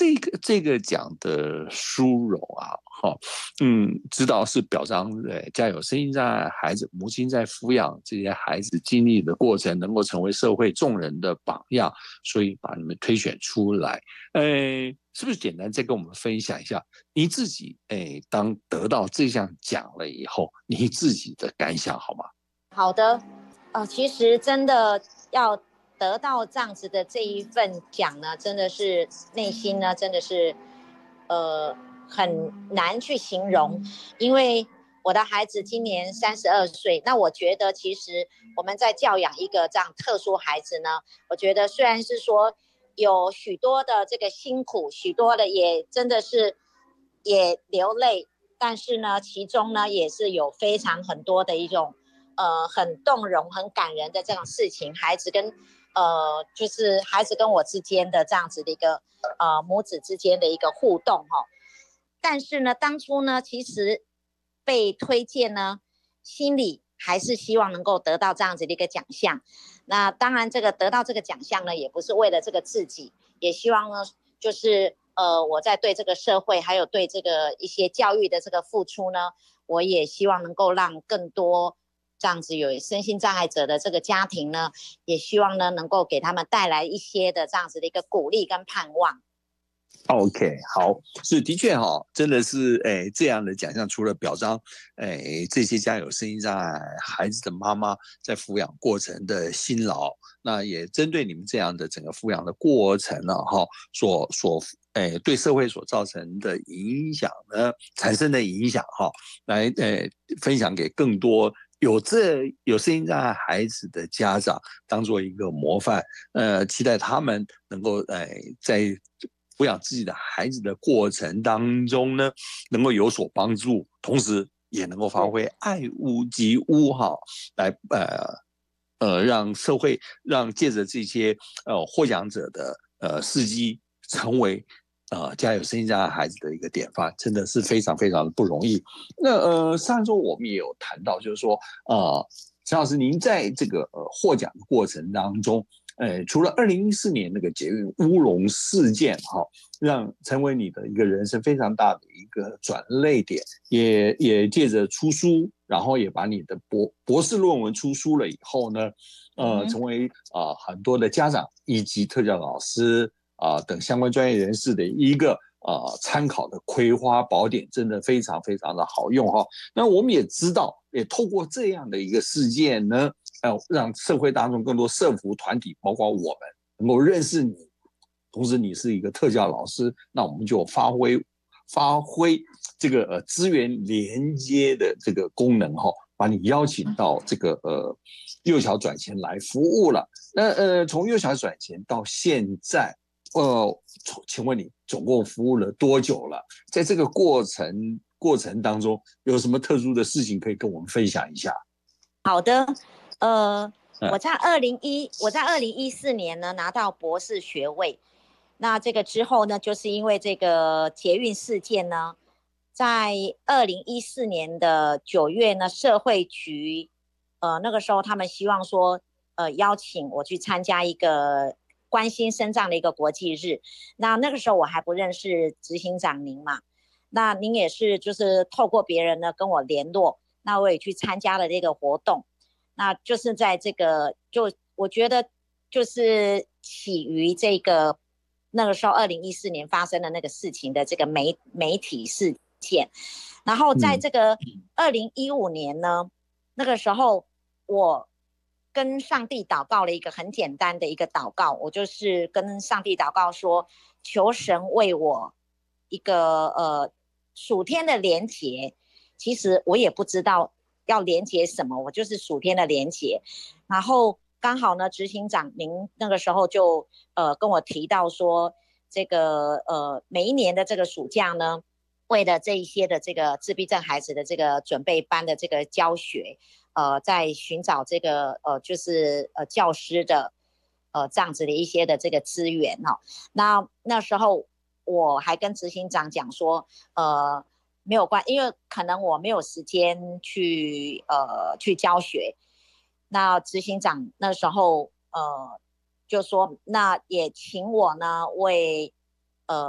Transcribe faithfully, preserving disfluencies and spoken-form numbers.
这个这个奖的殊荣啊，哈，嗯，知道是表彰呃家有身心障碍孩子母亲在抚养这些孩子经历的过程，能够成为社会众人的榜样，所以把你们推选出来。呃，是不是简单再跟我们分享一下你自己？哎，当得到这项奖了以后，你自己的感想好吗？ 好的，呃，其实真的要得到这样子的这一份奖呢，真的是内心呢，真的是呃很难去形容，因为我的孩子今年三十二岁，那我觉得其实我们在教养一个这样特殊孩子呢，我觉得虽然是说有许多的这个辛苦，许多的也真的是也流泪，但是呢，其中呢也是有非常很多的一种。呃，很动容、很感人的这种事情，孩子跟呃，就是孩子跟我之间的这样子的一个呃母子之间的一个互动哈、哦。但是呢，当初呢，其实被推荐呢，心里还是希望能够得到这样子的一个奖项。那当然，这个得到这个奖项呢，也不是为了这个自己，也希望呢，就是呃，我在对这个社会还有对这个一些教育的这个付出呢，我也希望能够让更多。这样子有身心障碍者的这个家庭呢，也希望呢能够给他们带来一些的这样子的一个鼓励跟盼望。 OK， 好，是的确哈、哦，真的是诶这样的奖项，除了表彰诶这些家有身心障碍孩子的妈妈在抚养过程的辛劳，那也针对你们这样的整个抚养的过程呢、啊，哈，所所诶对社会所造成的影响呢，产生的影响哈、啊，来诶分享给更多。有这有身心障碍孩子的家长当做一个模范，呃，期待他们能够呃在抚养自己的孩子的过程当中呢，能够有所帮助，同时也能够发挥爱屋及乌哈，来呃呃让社会让借着这些呃获奖者的呃事迹，成为呃家有身心障碍孩子的一个典范，真的是非常非常的不容易。那呃上周我们也有谈到，就是说呃陈老师您在这个呃获奖的过程当中。呃，除了二零一四年那个捷运乌龙事件哈、哦，让成为你的一个人生非常大的一个转捩点，也也借着出书，然后也把你的博博士论文出书了以后呢，呃，成为啊、呃、很多的家长以及特教老师啊、呃、等相关专业人士的一个啊、呃、参考的葵花宝典，真的非常非常的好用哈、哦。那我们也知道，也透过这样的一个事件呢。呃，让社会大众更多社福团体，包括我们，能够认识你。同时，你是一个特教老师，那我们就发挥发挥这个呃资源连接的这个功能哈、哦，把你邀请到这个呃幼小转衔来服务了。那呃，从幼小转衔到现在，呃，请问你总共服务了多久了？在这个过程过程当中，有什么特殊的事情可以跟我们分享一下？ 好的。呃，我在二零一我在二零一四年呢拿到博士学位，那这个之后呢，就是因为这个捷运事件呢，在二零一四年的九月呢，社会局呃那个时候他们希望说呃邀请我去参加一个关心身障的一个国际日，那那个时候我还不认识执行长您嘛，那您也是就是透过别人呢跟我联络，那我也去参加了这个活动。那就是在这个，就我觉得就是起于这个那个时候二零一四年发生的那个事情的这个媒媒体事件，然后在这个二零一五年呢，那个时候我跟上帝祷告了一个很简单的一个祷告，我就是跟上帝祷告说，求神为我一个呃属天的连结，其实我也不知道。要连接什么？我就是属天的连接，然后刚好呢，执行长您那个时候就呃跟我提到说，这个呃每一年的这个暑假呢，为了这一些的这个自闭症孩子的这个准备班的这个教学，呃，在寻找这个呃就是呃教师的呃这样子的一些的这个资源哈、哦。那那时候我还跟执行长讲说，呃。没有关，因为可能我没有时间去呃去教学。那执行长那时候呃就说，那也请我呢为